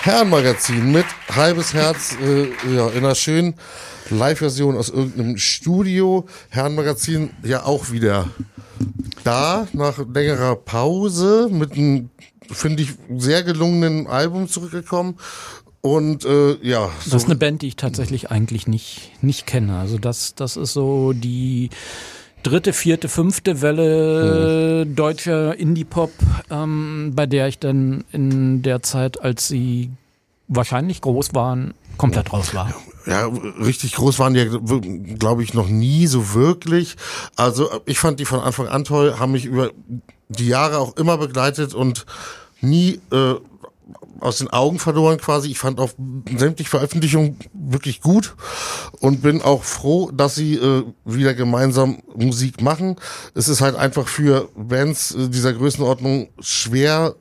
Herrenmagazin mit halbes Herz in einer schönen Live-Version aus irgendeinem Studio. Herrenmagazin ja auch wieder da, nach längerer Pause mit einem, finde ich, sehr gelungenen Album zurückgekommen. Und ja. So. Das ist eine Band, die ich tatsächlich eigentlich nicht kenne. Also das ist so die dritte, vierte, fünfte Welle deutscher Indie-Pop, bei der ich dann in der Zeit, als sie wahrscheinlich groß waren, komplett raus war. Ja, richtig groß waren die, glaube ich, noch nie so wirklich. Also ich fand die von Anfang an toll, haben mich über die Jahre auch immer begleitet und nie aus den Augen verloren quasi. Ich fand auch sämtliche Veröffentlichungen wirklich gut und bin auch froh, dass sie wieder gemeinsam Musik machen. Es ist halt einfach für Bands dieser Größenordnung schwer,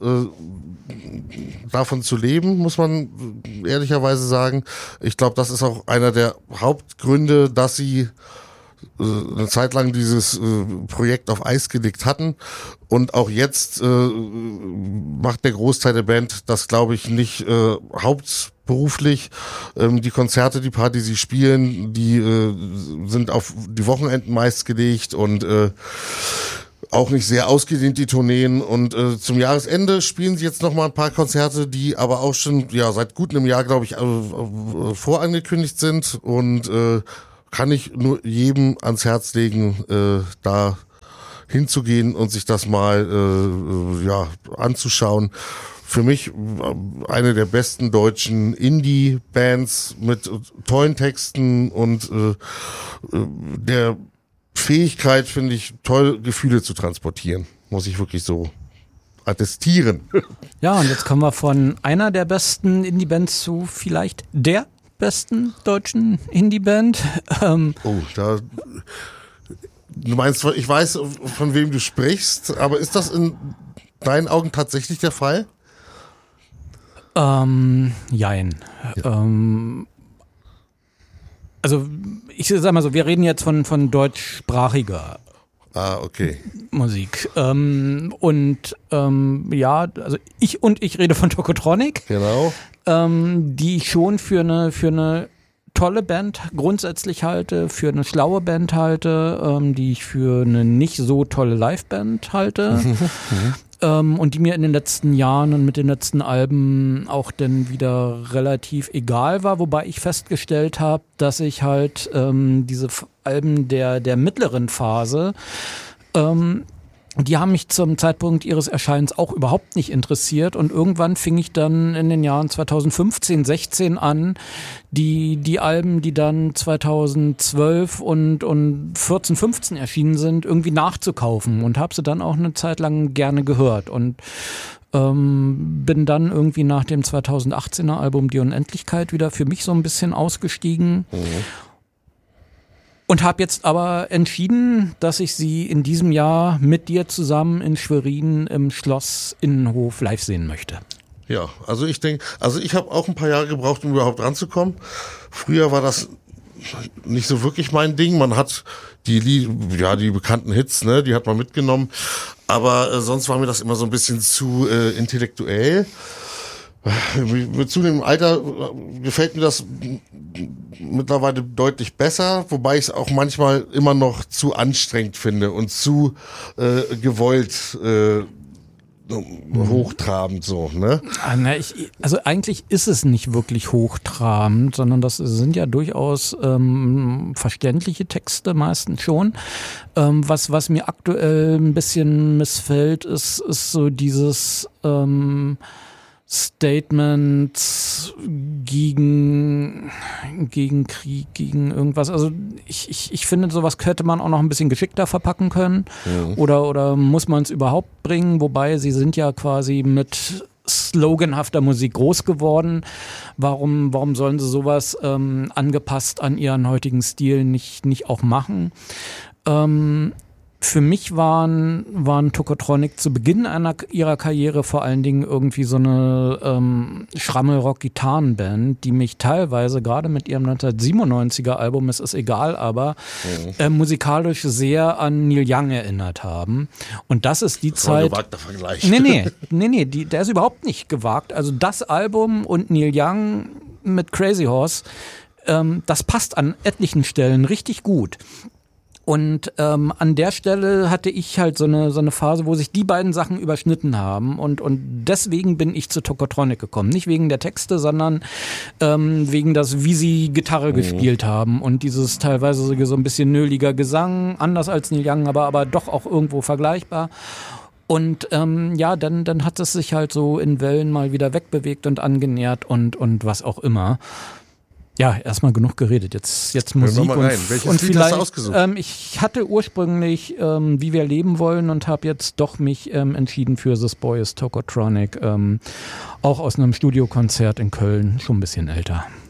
davon zu leben, muss man ehrlicherweise sagen. Ich glaube, das ist auch einer der Hauptgründe, dass sie eine Zeit lang dieses Projekt auf Eis gelegt hatten und auch jetzt macht der Großteil der Band das, glaube ich, nicht hauptberuflich. Die Konzerte, die paar, die sie spielen, die sind auf die Wochenenden meist gelegt und auch nicht sehr ausgedehnt, die Tourneen. Und zum Jahresende spielen sie jetzt noch mal ein paar Konzerte, die aber auch schon seit gut einem Jahr, glaube ich, vorangekündigt sind und kann ich nur jedem ans Herz legen, da hinzugehen und sich das mal anzuschauen. Für mich eine der besten deutschen Indie-Bands mit tollen Texten und der Fähigkeit, finde ich, toll Gefühle zu transportieren. Muss ich wirklich so attestieren. Ja, und jetzt kommen wir von einer der besten Indie-Bands zu vielleicht der besten deutschen Indie-Band. Du meinst, ich weiß, von wem du sprichst, aber ist das in deinen Augen tatsächlich der Fall? Jein. Ja. Also ich sag mal so, wir reden jetzt von deutschsprachiger Okay. Musik. Also ich rede von Tokotronic. Genau. Die ich schon für eine tolle Band grundsätzlich halte, für eine schlaue Band halte, die ich für eine nicht so tolle Liveband halte. Und die mir in den letzten Jahren und mit den letzten Alben auch dann wieder relativ egal war, wobei ich festgestellt habe, dass ich halt diese Alben der mittleren Phase, die haben mich zum Zeitpunkt ihres Erscheinens auch überhaupt nicht interessiert und irgendwann fing ich dann in den Jahren 2015, 16 an, die Alben, die dann 2012 und 14, 15 erschienen sind, irgendwie nachzukaufen und habe sie dann auch eine Zeit lang gerne gehört und bin dann irgendwie nach dem 2018er Album Die Unendlichkeit wieder für mich so ein bisschen ausgestiegen. Und habe jetzt aber entschieden, dass ich sie in diesem Jahr mit dir zusammen in Schwerin im Schloss Innenhof live sehen möchte. Ja, also ich denke, ich habe auch ein paar Jahre gebraucht, um überhaupt ranzukommen. Früher war das nicht so wirklich mein Ding. Man hat die bekannten Hits, ne, die hat man mitgenommen. Aber sonst war mir das immer so ein bisschen zu intellektuell. Mit zunehmendem Alter gefällt mir das mittlerweile deutlich besser, wobei ich es auch manchmal immer noch zu anstrengend finde und zu gewollt hochtrabend so, ne? Also eigentlich ist es nicht wirklich hochtrabend, sondern das sind ja durchaus verständliche Texte, meistens schon. Was mir aktuell ein bisschen missfällt, ist so dieses Statement gegen Krieg, gegen irgendwas. Also ich finde, sowas könnte man auch noch ein bisschen geschickter verpacken können. Ja. Oder muss man es überhaupt bringen? Wobei sie sind ja quasi mit sloganhafter Musik groß geworden. Warum sollen sie sowas angepasst an ihren heutigen Stil nicht auch machen? für mich waren Tokotronic zu Beginn ihrer Karriere vor allen Dingen irgendwie so eine Schrammelrock-Gitarrenband, die mich teilweise gerade mit ihrem 1997er Album Es ist egal, aber musikalisch sehr an Neil Young erinnert haben. Und das ist die Zeit. Das war ein gewagter Vergleich. Nee, der ist überhaupt nicht gewagt. Also das Album und Neil Young mit Crazy Horse, das passt an etlichen Stellen richtig gut. Und an der Stelle hatte ich halt so eine Phase, wo sich die beiden Sachen überschnitten haben und deswegen bin ich zu Tokotronic gekommen. Nicht wegen der Texte, sondern wegen das, wie sie Gitarre gespielt haben und dieses teilweise so ein bisschen nöliger Gesang, anders als Neil Young, aber doch auch irgendwo vergleichbar. Und dann hat es sich halt so in Wellen mal wieder wegbewegt und angenähert und was auch immer. Ja, erstmal genug geredet. Jetzt Musik mal rein. Welches Lied vielleicht. hast du ausgesucht? Ich hatte ursprünglich Wie wir leben wollen und habe jetzt doch mich entschieden für This Boy is Tokotronic. Auch aus einem Studiokonzert in Köln, schon ein bisschen älter.